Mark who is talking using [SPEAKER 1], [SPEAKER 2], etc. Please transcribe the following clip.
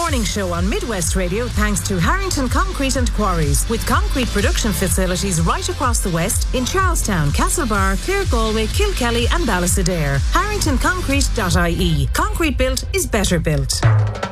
[SPEAKER 1] Morning Show on Midwest Radio thanks to Harrington Concrete and Quarries, with concrete production facilities right across the West in Charlestown, Castlebar, Clare Galway, Kilkelly and Ballysadare. HarringtonConcrete.ie. Concrete built is better built.